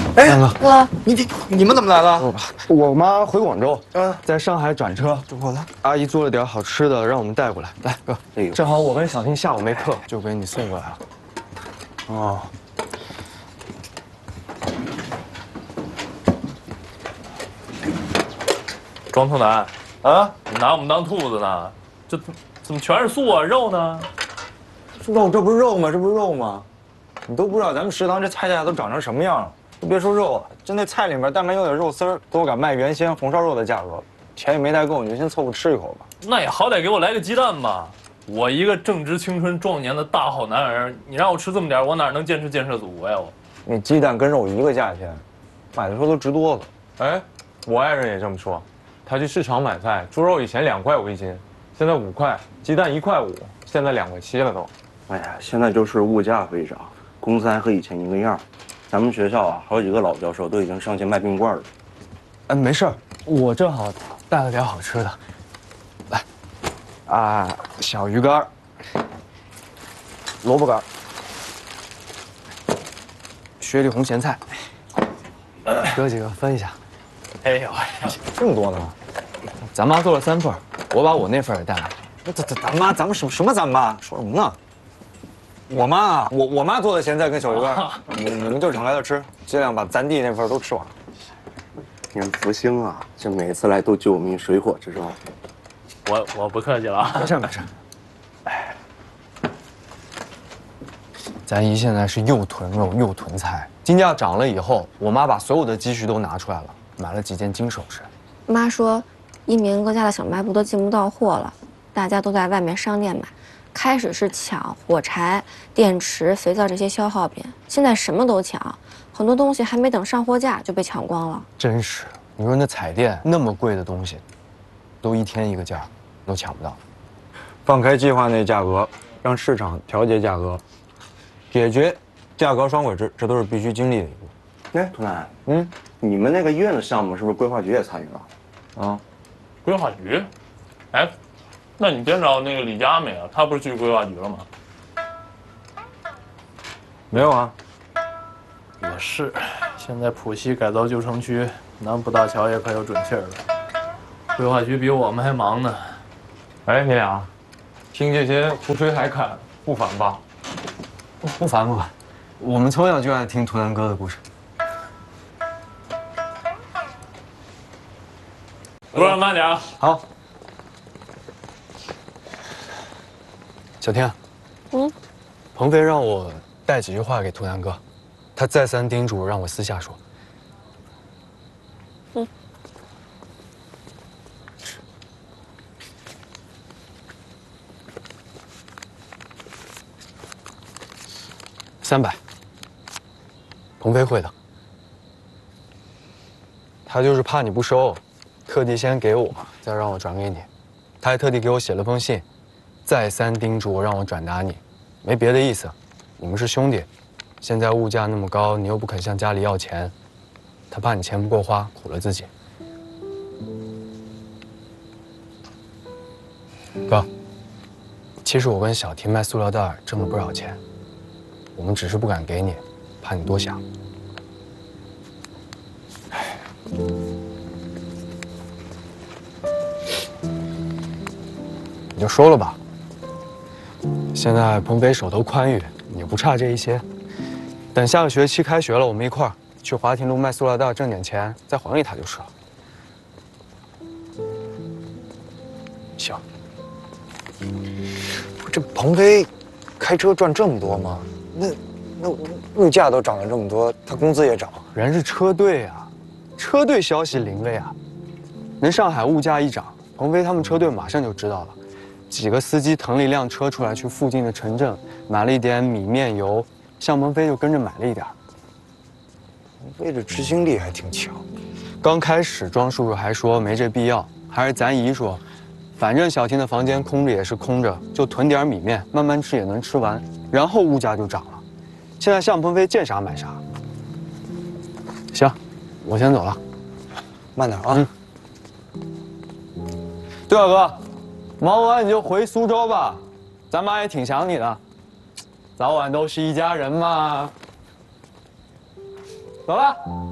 哎， 哥， 你们怎么来了？ 我妈回广州， 嗯， 在上海转车， 过来。 阿姨做了点好吃的，让我们带过来。来，哥， 哎呦， 正好我跟小婷下午没课，就给你送过来了。哦， 庄特南啊，你拿我们当兔子呢？这怎么全是素啊？肉呢？ 肉，这不是肉吗？这不是肉吗？你都不知道咱们食堂这菜价都涨成什么样了。都别说肉了，就那菜里面但凡有点肉丝儿，都敢卖原先红烧肉的价格。钱也没带够，你就先凑合吃一口吧。 那也好歹给我来个鸡蛋吧！我一个正值青春壮年的大好男儿，你让我吃这么点，我哪能建设祖国呀？我那鸡蛋跟肉一个价钱，买的时候都值多了。 哎，我爱人也这么说，他去市场买菜，猪肉以前2块5一斤，现在5块，鸡蛋1块5，现在2个7了都。 哎呀，现在就是物价飞涨，工资还和以前一个样。咱们学校啊，好几个老教授都已经上街卖冰棍了。 哎，没事儿，我正好带了点好吃的。来，啊，小鱼干，萝卜干，雪里红咸菜，哥几个分一下。 哎呦， 这么多呢？ 咱妈做了3份，我把我那份也带来了。 咱妈，咱们什么咱妈？说什么呢？我妈啊，我妈做的咸菜跟小鱼干，你们就敞开了吃，尽量把咱弟那份都吃完。 你看福星啊，这每次来都救我们于水火之中。 我不客气了啊。 没事。哎，咱姨现在是又囤肉又囤菜，金价涨了以后，我妈把所有的积蓄都拿出来了，买了几件金首饰。 妈说，一鸣哥家的小卖部都进不到货了，大家都在外面商店买。开始是抢火柴、电池、肥皂这些消耗品，现在什么都抢，很多东西还没等上货架就被抢光了。 真是，你说那彩电那么贵的东西，都1天1个价，都抢不到。 放开计划内价格，让市场调节价格，解决价格双轨制，这都是必须经历的一步。 哎，涂南，你们那个医院的项目是不是规划局也参与了？ 啊， 规划局？哎，那你见着那个李佳没啊？他不是去规划局了吗？ 没有啊。 也是，现在浦西改造旧城区，南浦大桥也可有准信儿了。规划局比我们还忙呢。 哎，你俩，听这些胡吹海侃，不烦吧？ 不烦。我们从小就爱听图南哥的故事。 路上慢点啊！ 好。小天，鹏飞让我带几句话给图南哥，他再三叮嘱让我私下说。300，鹏飞会的。他就是怕你不收，特地先给我，再让我转给你。他还特地给我写了封信，再三叮嘱我让我转达你，没别的意思。你们是兄弟，现在物价那么高，你又不肯向家里要钱，他怕你钱不够花，苦了自己。哥，其实我跟小婷卖塑料袋挣了不少钱，我们只是不敢给你，怕你多想。你就收了吧。现在鹏飞手头宽裕，也不差这一些。等下个学期开学了，我们一块儿去华亭路卖塑料袋，挣点钱，再还给他就是了。行。 这鹏飞开车赚这么多吗？那物价都涨了这么多，他工资也涨。 人是车队啊，车队消息灵了呀。人上海物价一涨，鹏飞他们车队马上就知道了。几个司机腾了一辆车出来，去附近的城镇买了一点米面油，向鹏飞就跟着买了一点。 鹏飞这执行力还挺强。 刚开始庄叔叔还说没这必要，还是咱姨说，反正小婷的房间空着也是空着，就囤点米面，慢慢吃也能吃完。然后物价就涨了。现在向鹏飞见啥买啥。行，我先走了， 慢点啊。 对了，哥。忙完你就回苏州吧，咱妈也挺想你的，早晚都是一家人嘛。 走了。